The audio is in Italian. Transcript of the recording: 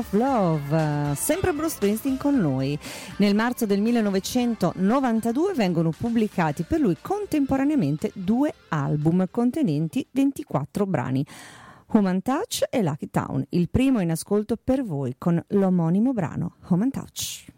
of Love, sempre Bruce Springsteen con noi. Nel marzo del 1992 vengono pubblicati per lui contemporaneamente 2 album contenenti 24 brani, Human Touch e Lucky Town, il primo in ascolto per voi con l'omonimo brano Human Touch.